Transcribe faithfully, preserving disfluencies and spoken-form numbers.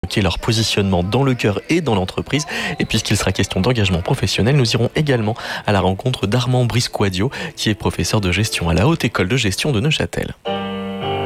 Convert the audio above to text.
leur positionnement dans le cœur et dans l'entreprise. Et puisqu'il sera question d'engagement professionnel, nous irons également à la rencontre d'Armand Brisquadio, qui est professeur de gestion à la Haute École de Gestion de Neuchâtel.